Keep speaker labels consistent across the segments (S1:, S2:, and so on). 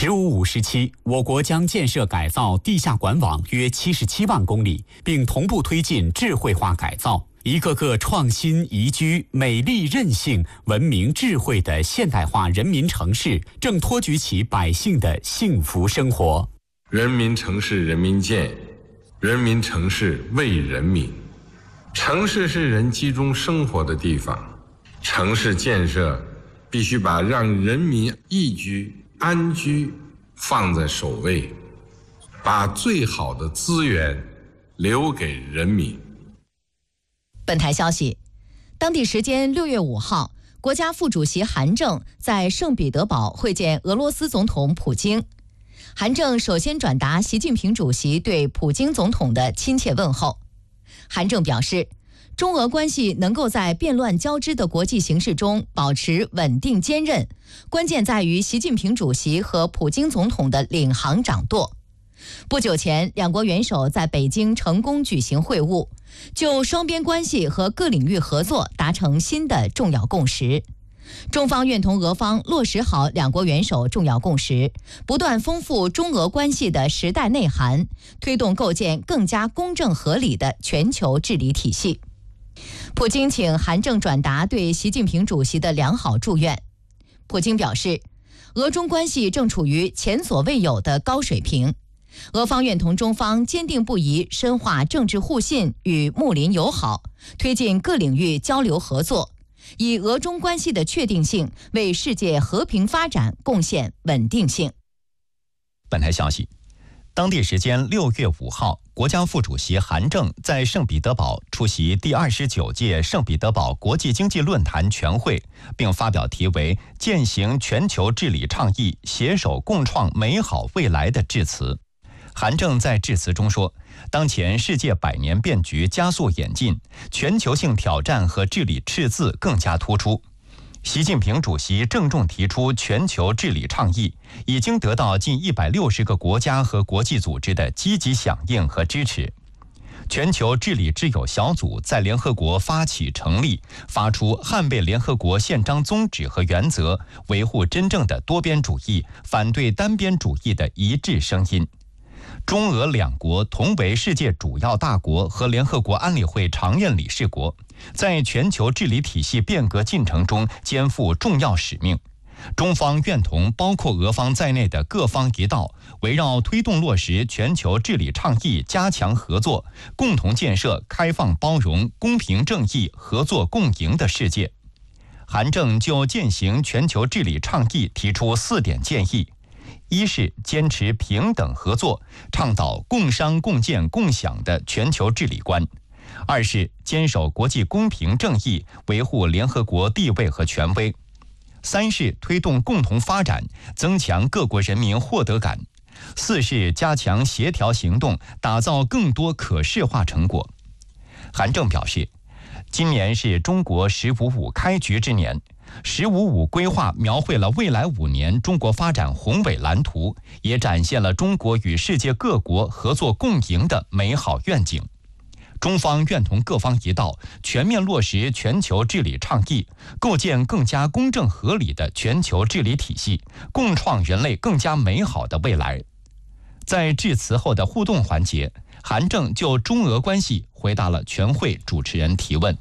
S1: “15+5”时期，我国将建设改造地下管网约77万公里，并同步推进智慧化改造。一个个创新、宜居、美丽、韧性、文明、智慧的现代化人民城市，正托举起百姓的幸福生活。
S2: 人民城市人民建，人民城市为人民。城市是人集中生活的地方，城市建设必须把让人民宜居、安居放在首位，把最好的资源留给人民。
S3: 本台消息，当地时间6月5号，国家副主席韩正在圣彼得堡会见俄罗斯总统普京。韩正首先转达习近平主席对普京总统的亲切问候。韩正表示，中俄关系能够在变乱交织的国际形势中保持稳定坚韧，关键在于习近平主席和普京总统的领航掌舵。不久前，两国元首在北京成功举行会晤，就双边关系和各领域合作达成新的重要共识。中方愿同俄方落实好两国元首重要共识，不断丰富中俄关系的时代内涵，推动构建更加公正合理的全球治理体系。普京请韩正转达对习近平主席的良好祝愿。普京表示，俄中关系正处于前所未有的高水平，俄方愿同中方坚定不移深化政治互信与睦邻友好，推进各领域交流合作，以俄中关系的确定性为世界和平发展贡献稳定性。
S4: 本台消息，当地时间6月5号，国家副主席韩正在圣彼得堡出席第29届圣彼得堡国际经济论坛全会，并发表题为“践行全球治理倡议，携手共创美好未来”的致辞。韩正在致辞中说，当前世界百年变局加速演进，全球性挑战和治理赤字更加突出。习近平主席郑重提出全球治理倡议，已经得到近160个国家和国际组织的积极响应和支持。全球治理之友小组在联合国发起成立，发出捍卫联合国宪章宗旨和原则，维护真正的多边主义，反对单边主义的一致声音。中俄两国同为世界主要大国和联合国安理会常任理事国，在全球治理体系变革进程中肩负重要使命。中方愿同包括俄方在内的各方一道，围绕推动落实全球治理倡议加强合作，共同建设开放包容、公平正义、合作共赢的世界。韩正就践行全球治理倡议提出4点建议：一是坚持平等合作，倡导共商共建共享的全球治理观；二是坚守国际公平正义，维护联合国地位和权威；三是推动共同发展，增强各国人民获得感；四是加强协调行动，打造更多可视化成果。韩正表示，今年是中国“15+5”开局之年，“15+5”规划描绘了未来5年中国发展宏伟蓝图，也展现了中国与世界各国合作共赢的美好愿景。中方愿同各方一道，全面落实全球治理倡议，构建更加公正合理的全球治理体系，共创人类更加美好的未来。在致辞后的互动环节，韩正就中俄关系回答了全会主持人提问。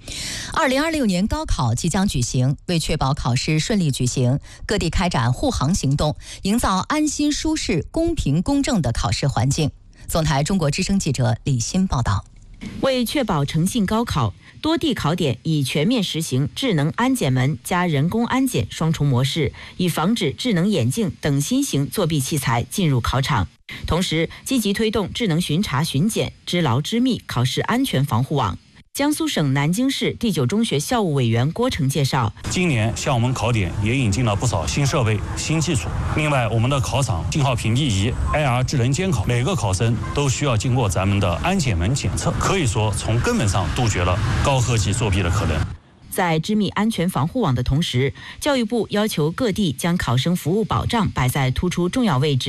S3: 2026年高考即将举行，为确保考试顺利举行，各地开展护航行动，营造安心、舒适、公平、公正的考试环境。总台中国之声记者李欣报道。
S5: 为确保诚信高考，多地考点已全面实行智能安检门加人工安检双重模式，以防止智能眼镜等新型作弊器材进入考场。同时，积极推动智能巡查巡检，知牢知密考试安全防护网。江苏省南京市第9中学校务委员郭成介绍，
S6: 今年向我们考点也引进了不少新设备、新技术。另外，我们的考场信号屏蔽仪、AR 智能监考，每个考生都需要经过咱们的安检门检测，可以说从根本上杜绝了高科技作弊的可能。
S5: 在织密安全防护网的同时，教育部要求各地将考生服务保障摆在突出重要位置。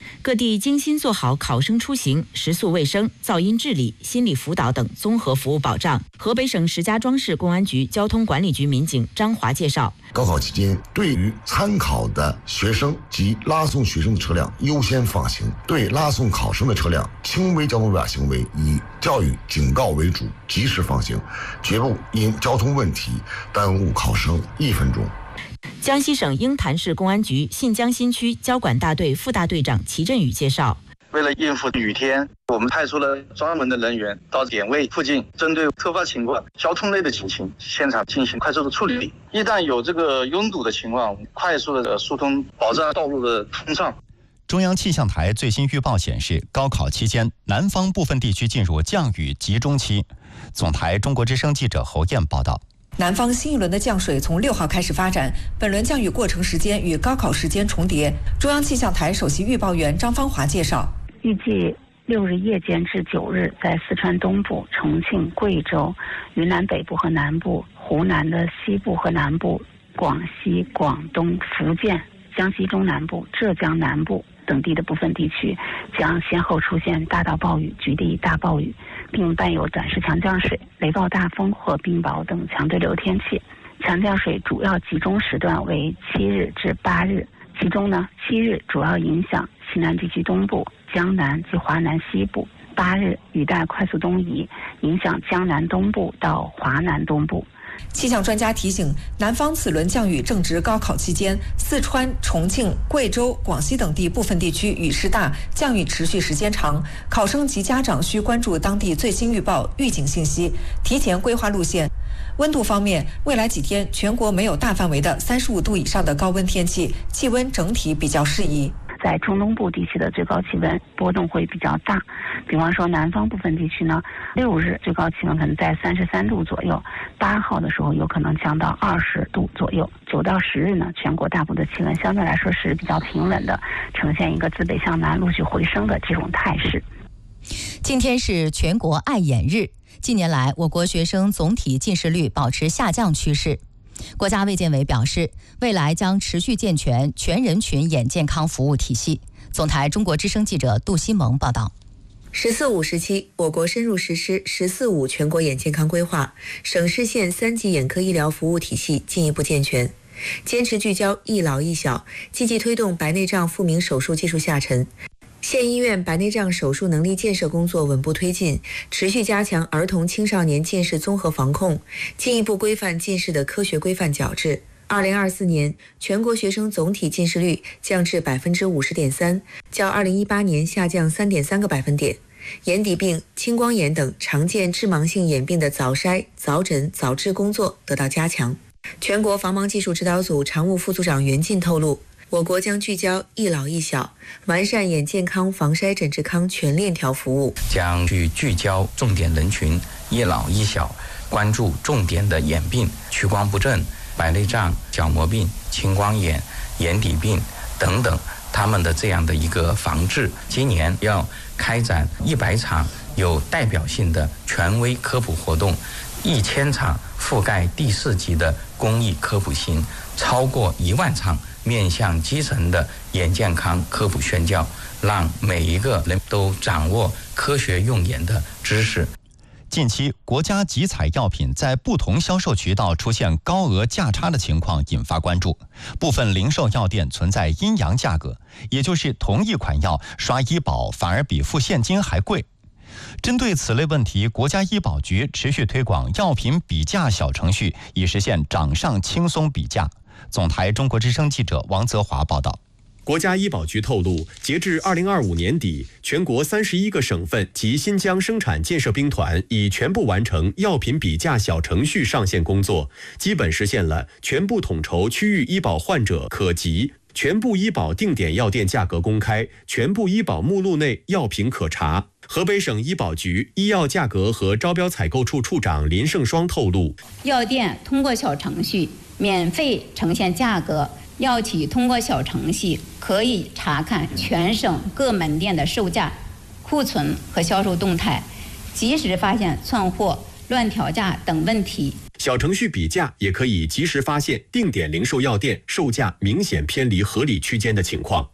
S5: 各地精心做好考生出行、食宿卫生、噪音治理、心理辅导等综合服务保障。河北省石家庄市公安局交通管理局民警张华介绍，
S7: 高考期间，对于参考的学生及拉送学生的车辆优先放行，对拉送考生的车辆轻微交通违法行为以教育警告为主，及时放行，绝不因交通问题耽误考生1分钟。
S5: 江西省鹰潭市公安局信江新区交管大队副大队长齐振宇介绍，
S8: 为了应付雨天，我们派出了专门的人员到点位附近，针对突发情况、交通类的情形，现场进行快速的处理。一旦有这个拥堵的情况，快速的疏通，保障道路的通畅。
S4: 中央气象台最新预报显示，高考期间，南方部分地区进入降雨集中期。总台中国之声记者侯艳报道。
S9: 南方新一轮的降水从6号开始发展，本轮降雨过程时间与高考时间重叠。中央气象台首席预报员张芳华介绍，
S10: 预计6日夜间至9日，在四川东部、重庆、贵州、云南北部和南部、湖南的西部和南部、广西、广东、福建、江西中南部、浙江南部等地的部分地区将先后出现大到暴雨、局地大暴雨，并伴有短时强降水、雷暴大风或冰雹等强对流天气。强降水主要集中时段为7日至8日，其中呢，7日主要影响西南地区东部、江南及华南西部；8日雨带快速东移，影响江南东部到华南东部。
S9: 气象专家提醒，南方此轮降雨正值高考期间，四川、重庆、贵州、广西等地部分地区雨势大，降雨持续时间长，考生及家长需关注当地最新预报、预警信息，提前规划路线。温度方面，未来几天全国没有大范围的35度以上的高温天气，气温整体比较适宜。
S10: 在中东部地区的最高气温波动会比较大，比方说南方部分地区呢，6日最高气温可能在33度左右，8号的时候有可能降到20度左右，9到10日呢，全国大部的气温相对来说是比较平稳的，呈现一个自北向南陆续回升的这种态势。
S3: 今天是全国爱眼日，近年来我国学生总体近视率保持下降趋势。国家卫健委表示，未来将持续健全全人群眼健康服务体系。总台中国之声记者杜西蒙报道。
S11: “14-5”时期，我国深入实施“14-5”全国眼健康规划，省市县3级眼科医疗服务体系进一步健全，坚持聚焦一老一小，积极推动白内障复明手术技术下沉。县医院白内障手术能力建设工作稳步推进，持续加强儿童青少年近视综合防控，进一步规范近视的科学规范矫治。2024年，全国学生总体近视率降至50.3%，较2018年下降3.3个百分点。眼底病、青光眼等常见致盲性眼病的早筛、早诊、早治工作得到加强。全国防盲技术指导组常务副组长袁进透露，我国将聚焦一老一小，完善眼健康防筛诊治康全链条服务，
S12: 将聚焦重点人群一老一小，关注重点的眼病，屈光不正、白内障、角膜病、青光眼、眼底病等等，他们的这样的一个防治。今年要开展100场有代表性的权威科普活动，1000场覆盖第4级的公益科普行，超过1万场面向基层的眼健康科普宣教，让每一个人都掌握科学用眼的知识。
S4: 近期，国家集采药品在不同销售渠道出现高额价差的情况引发关注，部分零售药店存在阴阳价格，也就是同一款药刷医保反而比付现金还贵。针对此类问题，国家医保局持续推广药品比价小程序，以实现掌上轻松比价。总台中国之声记者王泽华报道。
S13: 国家医保局透露，截至2025年底，全国31个省份及新疆生产建设兵团已全部完成药品比价小程序上线工作，基本实现了全部统筹区域医保患者可及、全部医保定点药店价格公开、全部医保目录内药品可查。河北省医保局医药价格和招标采购处处长林胜双透露，
S14: 药店通过小程序免费呈现价格，药企通过小程序可以查看全省各门店的售价、库存和销售动态，及时发现窜货、乱调价等问题。
S13: 小程序比价也可以及时发现定点零售药店售价明显偏离合理区间的情况。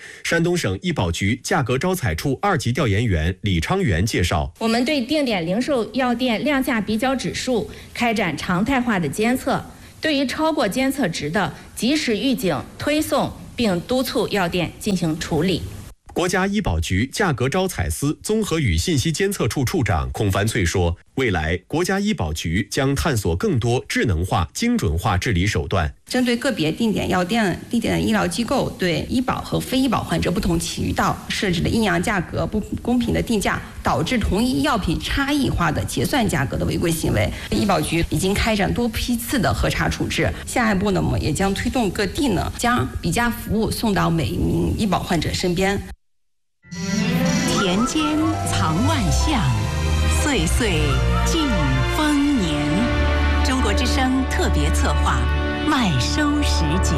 S13: 山东省医保局价格招采处2级调研员李昌元介绍，
S15: 我们对定点零售药店量价比较指数开展常态化的监测，对于超过监测值的及时预警推送，并督促药店进行处理。
S13: 国家医保局价格招采司综合与信息监测处处长孔凡翠说，未来国家医保局将探索更多智能化、精准化治理手段，
S16: 针对个别定点药店、定点医疗机构对医保和非医保患者不同渠道设置的阴阳价格不公平的定价，导致同一药品差异化的结算价格的违规行为，医保局已经开展多批次的核查处置。下一步呢，我们也将推动各地呢将比价服务送到每一名医保患者身边。
S17: 田间藏万象，岁岁尽丰年。中国之声特别策划麦收时节。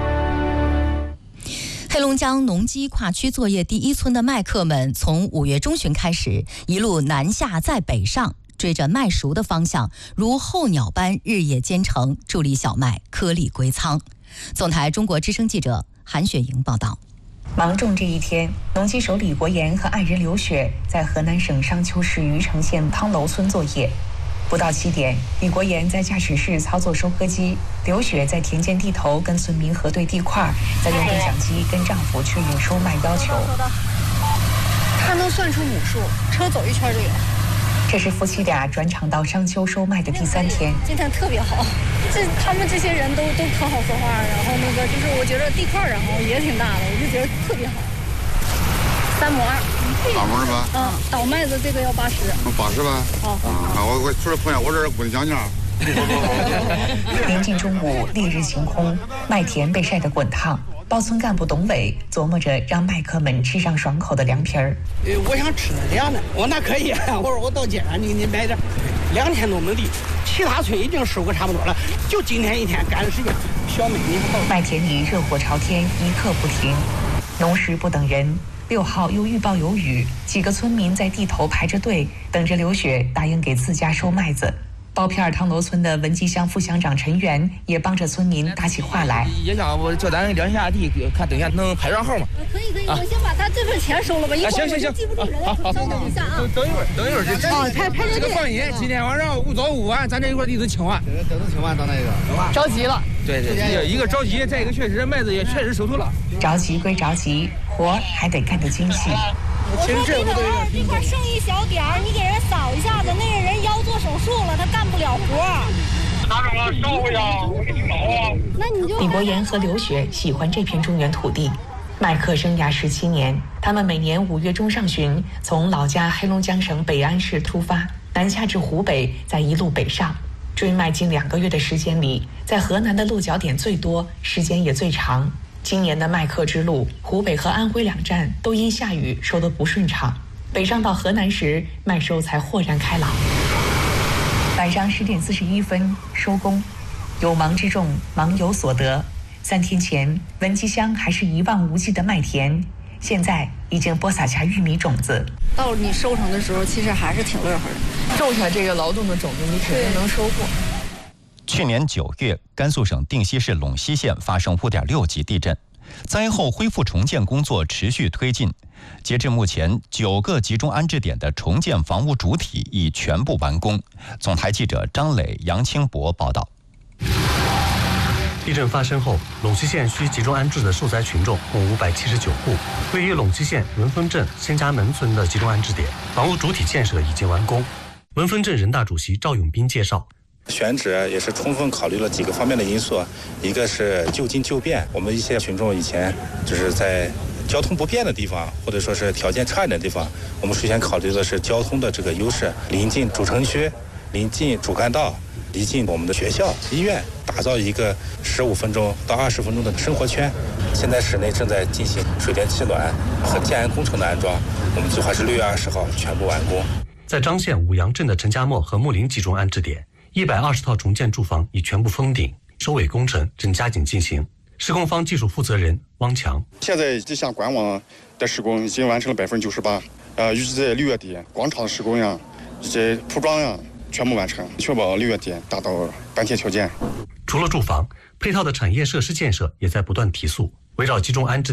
S3: 黑龙江农机跨区作业第1村的麦客们，从5月中旬开始，一路南下再北上，追着麦熟的方向，如候鸟般日夜兼程，助力小麦颗粒归仓。总台中国之声记者韩雪莹报道。
S18: 芒种这一天，农机手李国岩和爱人刘雪在河南省商丘市虞城县汤楼村作业。不到7点，李国岩在驾驶室操作收割机，刘雪在田间地头跟村民核对地块，再用对讲机跟丈夫确认收麦要求。
S19: 他能算出亩数，车走一圈就有。
S18: 这是夫妻俩转场到商丘收麦的第3天。
S19: 今天特别好，他们这些人都可好说话，然后就是我觉得地块然后也挺大的，我就觉得特别好。3亩2。
S20: 大亩是吧？
S19: 倒麦子这个要80。
S20: 80吧？我出来碰见我这滚讲讲。
S18: 临近中午，烈日晴空，麦田被晒得滚烫。包村干部董伟琢磨着让麦客们吃上爽口的凉皮儿。
S21: 我想吃凉的，我那可以。我说我到街上你买点，2天多亩地，其他村已经收割差不多了，就今天1天赶时间。小麦你不到。
S18: 麦田里热火朝天，一刻不停。农时不等人，6号又预报有雨，几个村民在地头排着队，等着刘雪答应给自家收麦子。包片汤楼村的文集乡副乡长陈元也帮着村民打起话来。
S22: 也想我叫咱量下地，看等下能排上号吗？
S19: 可以，我先把他这份钱收了吧。
S22: 行，
S19: 记不住人，稍等一下啊。
S22: 等一会儿
S19: 排着队。
S22: 这个放心，今天晚上5早5晚，咱这一块地都清完。
S20: 都清完到那个。
S19: 着急了。
S22: 对，一个着急，再一个确实麦子也确实收透了。
S18: 着急归着急，活还得干得精细。
S19: 我说地头这块剩一小点儿，你给人扫一下子，那个人腰做手术了，他干不了活。
S20: 拿着我烧一下，我给你搞啊。
S19: 那你就。
S18: 李国岩和刘雪喜欢这片中原土地，麦客生涯17年，他们每年5月中上旬从老家黑龙江省北安市出发，南下至湖北，再一路北上，追麦近2个月的时间里，在河南的落脚点最多，时间也最长。今年的麦客之路，湖北和安徽2站都因下雨收得不顺畅。北上到河南时，麦收才豁然开朗。晚上10点41分收工，有忙之众，忙有所得。3天前，文集乡还是一望无际的麦田，现在已经播撒下玉米种子。
S19: 到你收成的时候，其实还是挺乐呵的。种下这个劳动的种子，你肯定能收获。
S4: 去年9月，甘肃省定西市陇西县发生5.6级地震，灾后恢复重建工作持续推进。截至目前，9个集中安置点的重建房屋主体已全部完工。总台记者张磊、杨清博报道。
S23: 地震发生后，陇西县需集中安置的受灾群众共579户。位于陇西县文峰镇仙家门村的集中安置点，房屋主体建设已经完工。文峰镇人大主席赵永斌介绍。
S24: 选址也是充分考虑了几个方面的因素，一个是就近就便，我们一些群众以前就是在交通不便的地方，或者说是条件差一点的地方，我们首先考虑的是交通的这个优势，临近主城区，临近主干道，临近我们的学校、医院，打造一个15分钟到20分钟的生活圈。现在市内正在进行水电气暖和建安工程的安装，我们计划是6月20号全部完工。
S23: 在张县五杨镇的陈家磨和木林集中安置点，120套重建住房已全部封顶，收尾工程正加紧进行。施工方技术负责人汪强，
S25: 现在这项官网的施工已经完成了98%，预计在6月底广场的施工以及铺装全部完成，确保6月底达到半天条件。
S23: 除了住房，配套的产业设施建设也在不断提速。围绕集中安置点，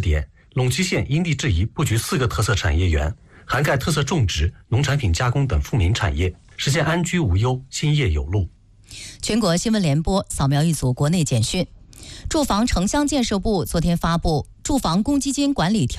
S23: 陇西县因地制宜布局4个特色产业园，涵盖特色种植、农产品加工等富民产业，实现安居无忧、兴业有路。
S3: 全国新闻联播扫描一组国内简讯。住房城乡建设部昨天发布住房公积金管理条